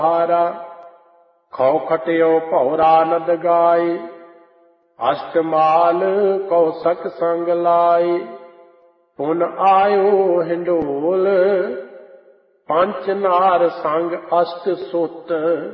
ਹਾਰਾ ਖਉ ਖਟਿਓ ਭੌਰਾ ਨਦ ਗਾਏ ਅਸ਼ਟਮਾਲ ਕੌਸਕ ਸੰਗ ਲਾਏ ਪੁਨ ਆਇਓ ਹਿੰਡੋਲ ਪੰਚ ਨਾਰ ਸੰਗ ਅਸ਼ਟ ਸੁਤ